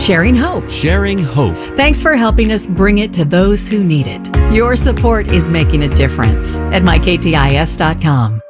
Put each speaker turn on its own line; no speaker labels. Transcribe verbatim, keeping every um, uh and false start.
sharing hope.
Sharing hope.
Thanks for helping us bring it to those who need it. Your support is making a difference at my K T I S dot com.